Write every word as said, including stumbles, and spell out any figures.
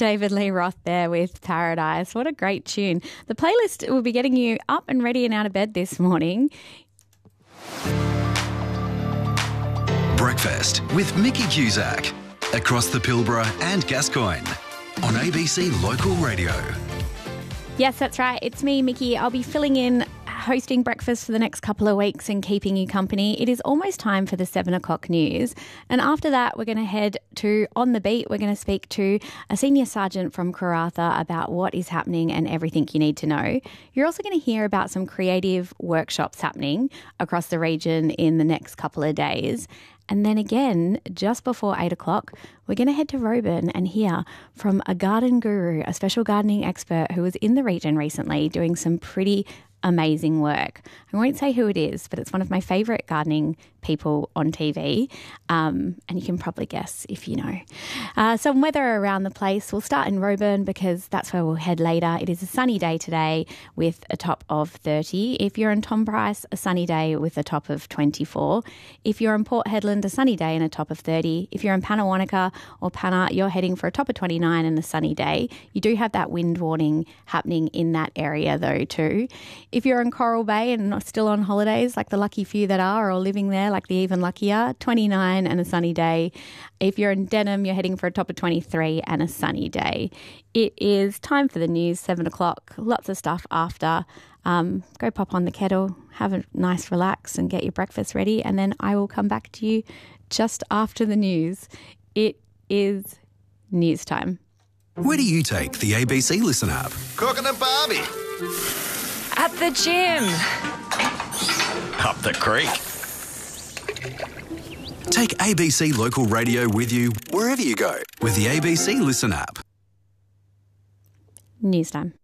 David Lee Roth there with Paradise. What a great tune. The playlist will be getting you up and ready and out of bed this morning. Breakfast with Mickey Cusack across the Pilbara and Gascoyne on A B C Local Radio. Yes, that's right. It's me, Mickey. I'll be filling in, hosting breakfast for the next couple of weeks and keeping you company. It is almost time for the seven o'clock news. And after that, we're going to head to On the Beat. We're going to speak to a senior sergeant from Karratha about what is happening and everything you need to know. You're also going to hear about some creative workshops happening across the region in the next couple of days. And then again, just before eight o'clock, we're going to head to Roebourne and hear from a garden guru, a special gardening expert who was in the region recently doing some pretty amazing work. I won't say who it is, but it's one of my favourite gardening people on T V, um, and you can probably guess if you know. Uh, some weather around the place. We'll start in Roebourne because that's where we'll head later. It is a sunny day today with a top of thirty. If you're in Tom Price, a sunny day with a top of twenty-four. If you're in Port Hedland, a sunny day and a top of thirty. If you're in Pannawonica or Panna, you're heading for a top of twenty-nine and a sunny day. You do have that wind warning happening in that area though too. If you're in Coral Bay and still on holidays, like the lucky few that are, or living there, like the even luckier, twenty-nine and a sunny day. If you're in Denham, you're heading for a top of twenty-three and a sunny day. It is time for the news, seven o'clock. Lots of stuff after. Um, go pop on the kettle, have a nice relax and get your breakfast ready, and then I will come back to you just after the news. It is news time. Where do you take the A B C Listen app? Cooking and Barbie. At the gym. Up the creek. Take A B C Local Radio with you wherever you go with the A B C Listen app. News time.